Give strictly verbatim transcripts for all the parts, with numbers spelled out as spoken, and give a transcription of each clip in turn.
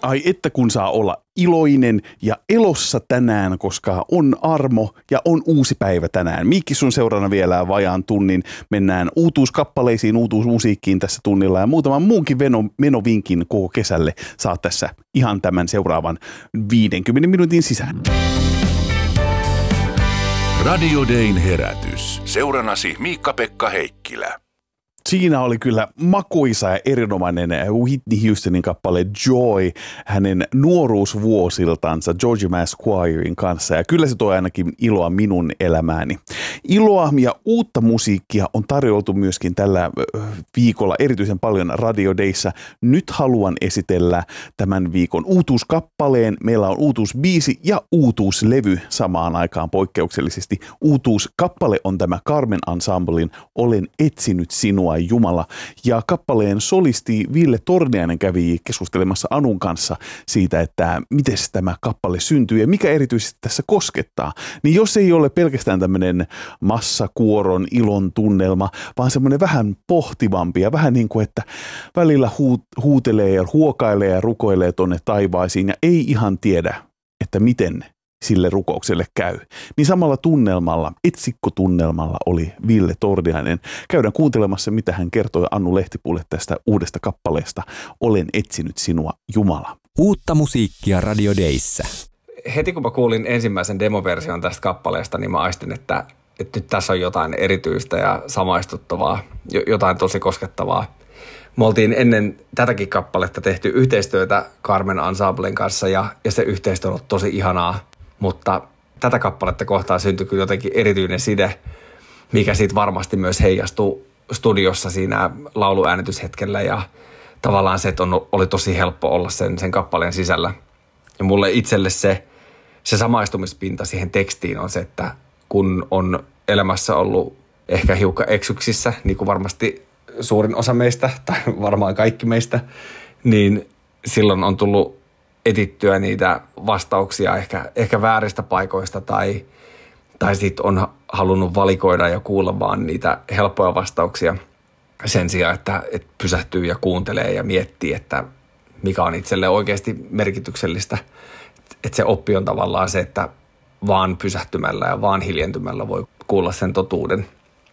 Ai että kun saa olla iloinen ja elossa tänään, koska on armo ja on uusi päivä tänään. Miikki sun seurana vielä vajaan tunnin. Mennään uutuuskappaleisiin, uutuusmusiikkiin tässä tunnilla ja muutaman muunkin meno, menovinkin koko kesälle saat tässä ihan tämän seuraavan viidenkymmenen minuutin sisään. Radio Dayn herätys. Seuranasi Miikka-Pekka Heikkilä. Siinä oli kyllä makuisa ja erinomainen Whitney Houstonin kappale Joy hänen nuoruusvuosiltansa Georgie Masquirein kanssa. Ja kyllä se toi ainakin iloa minun elämääni. Iloa ja uutta musiikkia on tarjoltu myöskin tällä viikolla erityisen paljon Radio Dayssä. Nyt haluan esitellä tämän viikon uutuuskappaleen. Meillä on uutuusbiisi ja uutuuslevy samaan aikaan poikkeuksellisesti. Uutuuskappale on tämä Carmen Ensemblen Olen etsinyt sinua Jumala. Ja kappaleen solisti Ville Torniainen kävi keskustelemassa Anun kanssa siitä, että miten tämä kappale syntyy ja mikä erityisesti tässä koskettaa. Niin jos ei ole pelkästään tämmöinen massakuoron ilon tunnelma, vaan semmoinen vähän pohtivampi ja vähän niin kuin, että välillä huut- huutelee ja huokailee ja rukoilee tonne taivaisiin ja ei ihan tiedä, että miten sille rukoukselle käy. Niin samalla tunnelmalla, etsikkotunnelmalla oli Ville Torniainen. Käydään kuuntelemassa, mitä hän kertoi Annu Lehtipuulle tästä uudesta kappaleesta Olen etsinyt sinua Jumala. Uutta musiikkia Radio Dayssä. Heti kun mä kuulin ensimmäisen demoversion tästä kappaleesta, niin mä aistin, että, että nyt tässä on jotain erityistä ja samaistuttavaa, jotain tosi koskettavaa. Me oltiin ennen tätäkin kappaletta tehty yhteistyötä Carmen Ensemblen kanssa ja, ja se yhteistyö on ollut tosi ihanaa. Mutta tätä kappaletta kohtaan syntyi kyllä jotenkin erityinen side, mikä siitä varmasti myös heijastuu studiossa siinä lauluäänityshetkellä. Ja tavallaan se, että on, oli tosi helppo olla sen, sen kappaleen sisällä. Ja mulle itselle se, se samaistumispinta siihen tekstiin on se, että kun on elämässä ollut ehkä hiukan eksyksissä, niin kuin varmasti suurin osa meistä, tai varmaan kaikki meistä, niin silloin on tullut etittyä niitä vastauksia ehkä, ehkä vääristä paikoista tai, tai sitten on halunnut valikoida ja kuulla vaan niitä helppoja vastauksia sen sijaan, että, että pysähtyy ja kuuntelee ja miettii, että mikä on itselle oikeasti merkityksellistä. Että se oppi on tavallaan se, että vaan pysähtymällä ja vaan hiljentymällä voi kuulla sen totuuden.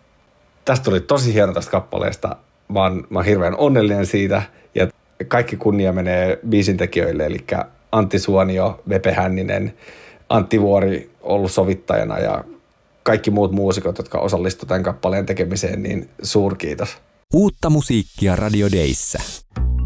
Tästä tuli tosi hieno tästä kappaleesta. Mä oon, mä oon hirveän onnellinen siitä ja kaikki kunnia menee biisin tekijöille, eli Antti Suonio, Vepe Hänninen, Antti Vuori ollut sovittajana ja kaikki muut muusikot, jotka osallistuivat tämän kappaleen tekemiseen, niin suurkiitos. Uutta musiikkia Radio Dayssä.